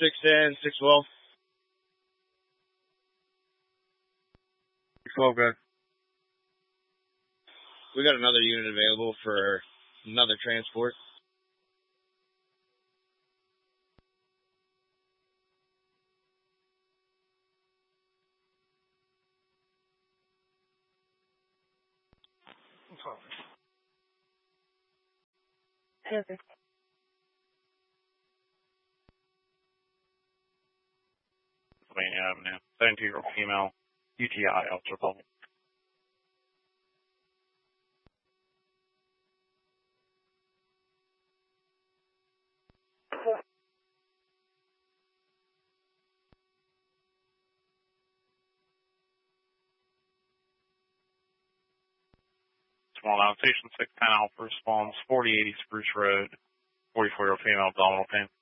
610, 612. 612, guys. We got another unit available for another transport. Okay. Pennsylvania Avenue, 72-year-old female, UTI, Officer Paul. Small down, station 610 Alpha responds, 4080 Spruce Road, 44-year-old female, abdominal pain.